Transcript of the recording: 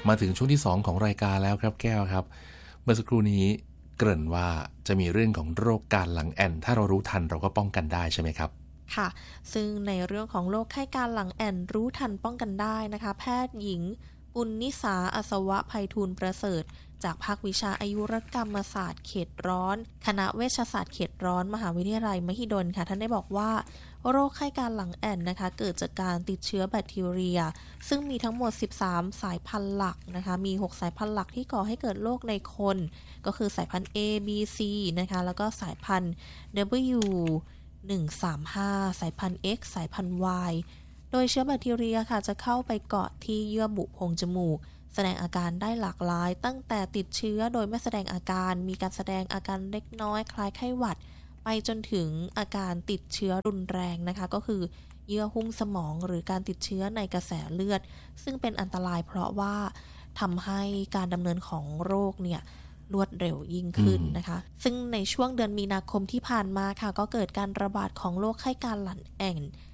มาถึงช่วงที่2ของรายการแล้วครับแก้วครับเมื่อสักครู่นี้เกริ่นว่าจะมีเรื่องของโรคการหลังแอ่นถ้าเรารู้ทันเราก็ป้องกันได้ใช่ไหมครับค่ะซึ่งในเรื่องของโรคไข้การหลังแอ่นรู้ทันป้องกันได้นะคะแพทย์หญิงปุณณิสาอัศวะไพฑูรย์ประเสริฐจากภาควิชาอายุรกรรมศาสตร์เขตร้อนคณะเวชศาสตร์เขตร้อนมหาวิทยาลัยมหิดลค่ะท่านได้บอกว่าโรคไข้การหลังแอ่นนะคะเกิดจากการติดเชื้อแบคทีเรียซึ่งมีทั้งหมด13สายพันธุ์หลักนะคะมี6สายพันธุ์หลักที่ก่อให้เกิดโรคในคนก็คือสายพันธุ์ A B C นะคะแล้วก็สายพันธุ์ W 135สายพันธุ์ X สายพันธุ์ Y โดยเชื้อแบคทีเรียค่ะจะเข้าไปเกาะที่เยื่อบุโพรงจมูกแสดงอาการได้หลากหลายตั้งแต่ติดเชื้อโดยไม่แสดงอาการมีการแสดงอาการเล็กน้อยคล้ายไข้หวัดไปจนถึงอาการติดเชื้อรุนแรงนะคะก็คือเยื่อหุ้มสมองหรือการติดเชื้อในกระแสเลือดซึ่งเป็นอันตรายเพราะว่าทำให้การดำเนินของโรคเนี่ยรวดเร็วยิ่งขึ้นนะคะซึ่งในช่วงเดือนมีนาคมที่ผ่านมาค่ะก็เกิดการระบาดของโรคไข้การหลังแอ่น